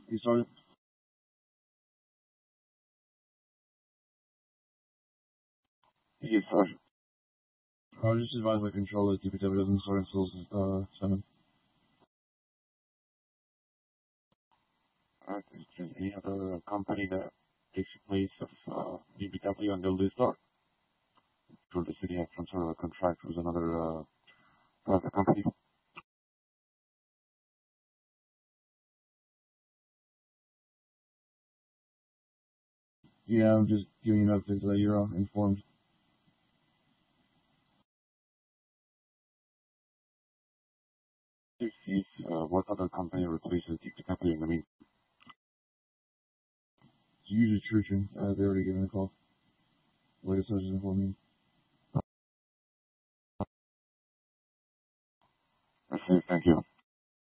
You started? Yes, sir. I was just advised by controller that DPW doesn't start until 7. Is there any other company that takes the place of DPW until they start? Should the city have some sort of a contract with another private company? Yeah, I'm just giving you an update so that you're informed. If what other company replaces DPW in the mean? It's usually Truchin. They already gave me a call. Like I said, just informed me.